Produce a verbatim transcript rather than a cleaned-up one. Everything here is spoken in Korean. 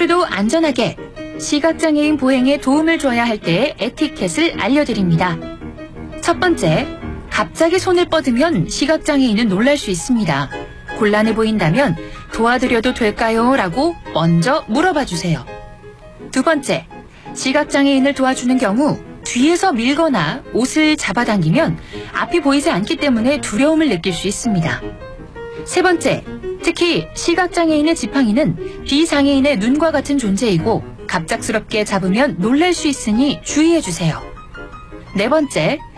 하루도 안전하게 시각장애인 보행에 도움을 줘야 할 때의 에티켓을 알려드립니다. 첫 번째, 갑자기 손을 뻗으면 시각장애인은 놀랄 수 있습니다. 곤란해 보인다면 도와드려도 될까요? 라고 먼저 물어봐 주세요. 두 번째, 시각장애인을 도와주는 경우 뒤에서 밀거나 옷을 잡아당기면 앞이 보이지 않기 때문에 두려움을 느낄 수 있습니다. 세 번째, 특히 시각장애인의 지팡이는 비장애인의 눈과 같은 존재이고 갑작스럽게 잡으면 놀랄 수 있으니 주의해 주세요. 네 번째,